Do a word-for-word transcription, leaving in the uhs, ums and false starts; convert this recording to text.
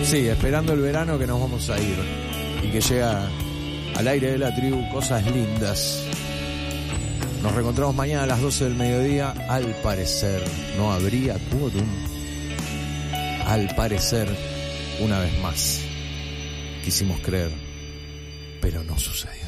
Sí, esperando el verano que nos vamos a ir y que llega al aire de la tribu cosas lindas. Nos reencontramos mañana a las doce del mediodía. Al parecer no habría quórum. Al parecer, una vez más, quisimos creer, pero no sucedió.